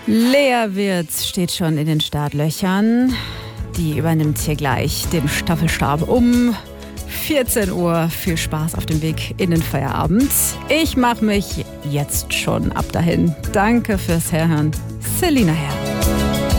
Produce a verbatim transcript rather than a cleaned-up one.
Lea Wirtz steht schon in den Startlöchern. Die übernimmt hier gleich den Staffelstab um vierzehn Uhr. Viel Spaß auf dem Weg in den Feierabend. Ich mache mich jetzt schon ab dahin. Danke fürs Herhören. Selina Herr.